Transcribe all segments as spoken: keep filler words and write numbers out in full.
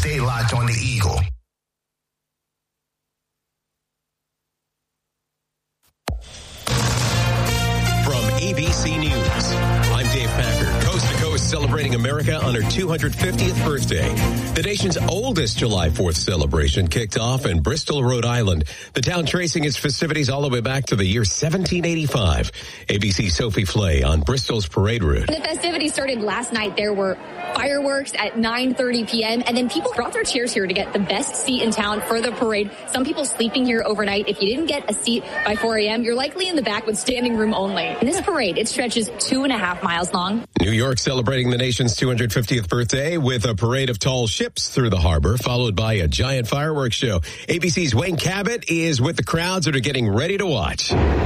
stay locked on the Eagle. From A B C News, I'm Dave Packer, coast to coast celebrating America on her two hundred fiftieth birthday. The nation's oldest July fourth celebration kicked off in Bristol, Rhode Island. The town tracing its festivities all the way back to the year seventeen eighty-five. A B C's Sophie Flay on Bristol's parade route. The festivities started last night. There were fireworks at nine thirty p.m. and then people brought their chairs here to get the best seat in town for the parade. Some people sleeping here overnight. If you didn't get a seat by four a.m., you're likely in the back with standing room only. And this parade, it stretches two and a half miles long. New York celebrating the nation's two hundred fiftieth birthday with a parade of tall ships through the harbor, followed by a giant fireworks show. A B C's Wayne Cabot is with the crowds that are getting ready to watch.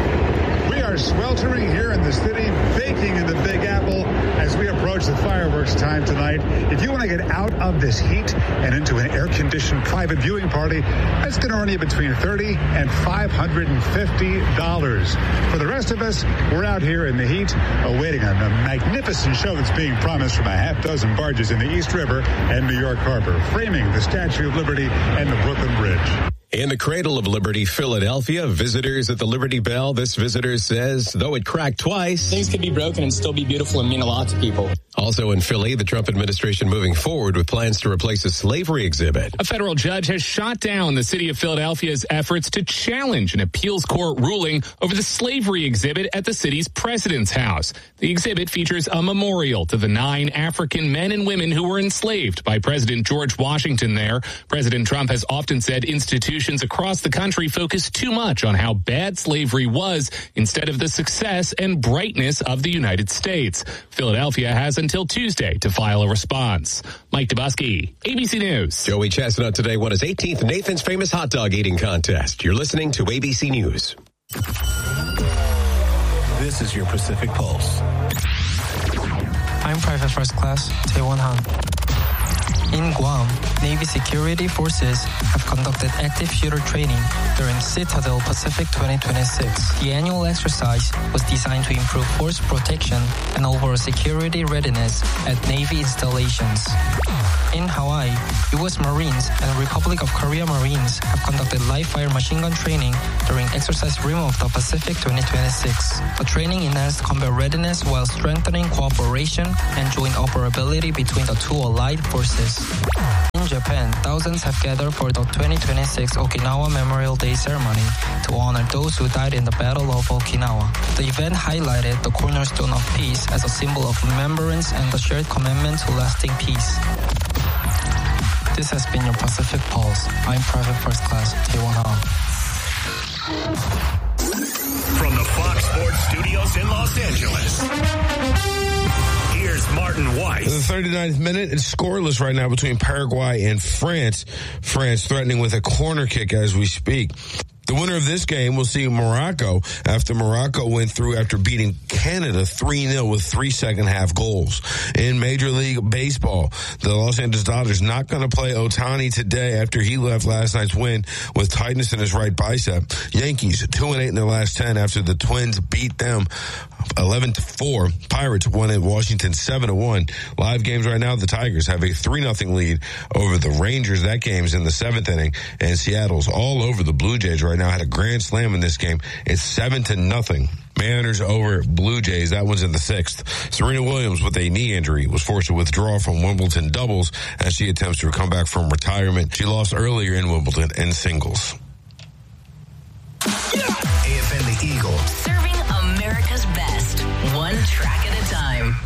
We are sweltering here in the city, baking in the Big Apple as we approach the fireworks time tonight. If you want to get out of this heat and into an air-conditioned private viewing party, that's going to earn you between thirty dollars and five hundred fifty dollars. For the rest of us, we're out here in the heat, awaiting a, a magnificent show that's being promised from a half dozen barges in the East River and New York Harbor, framing the Statue of Liberty and the Brooklyn Bridge. In the cradle of Liberty, Philadelphia, visitors at the Liberty Bell. This visitor says, though it cracked twice, things could be broken and still be beautiful and mean a lot to people. Also in Philly, the Trump administration moving forward with plans to replace a slavery exhibit. A federal judge has shot down the city of Philadelphia's efforts to challenge an appeals court ruling over the slavery exhibit at the city's president's house. The exhibit features a memorial to the nine African men and women who were enslaved by President George Washington there. President Trump has often said institutions across the country focus too much on how bad slavery was instead of the success and brightness of the United States. Philadelphia has until Tuesday to file a response. Mike Dubusky, A B C News. Joey Chestnut today won his eighteenth Nathan's Famous Hot Dog Eating Contest. You're listening to A B C News. This is your Pacific Pulse. I'm Private First Class Tae-Won Han. In Guam, Navy security forces have conducted active shooter training during Citadel Pacific twenty twenty-six. The annual exercise was designed to improve force protection and overall security readiness at Navy installations. In Hawaii, U S Marines and Republic of Korea Marines have conducted live-fire machine gun training during Exercise Rim of the Pacific twenty twenty-six. The training enhanced combat readiness while strengthening cooperation and joint operability between the two allied forces. In Japan, thousands have gathered for the twenty twenty-six Okinawa Memorial Day ceremony to honor those who died in the Battle of Okinawa. The event highlighted the cornerstone of peace as a symbol of remembrance and the shared commitment to lasting peace. This has been your Pacific Pulse. I'm Private First Class Tae-Won Han. From the Fox Sports Studios in Los Angeles, here's Martin Weiss. The thirty-ninth minute, it's scoreless right now between Paraguay and France. France threatening with a corner kick as we speak. The winner of this game will see Morocco after Morocco went through after beating Canada three nil with three second half goals. In Major League Baseball, the Los Angeles Dodgers not going to play Ohtani today after he left last night's win with tightness in his right bicep. Yankees two and eight in their last ten after the Twins beat them eleven to four. Pirates won at Washington seven to one. Live games right now, the Tigers have a three nothing lead over the Rangers. That game's in the seventh inning, and Seattle's all over the Blue Jays right now. Had a grand slam in this game. It's seven to nothing. Mariners over Blue Jays. That one's in the sixth. Serena Williams with a knee injury was forced to withdraw from Wimbledon doubles as she attempts to come back from retirement. She lost earlier in Wimbledon in singles. A F N The Eagle. Serving America's best, one track at a time.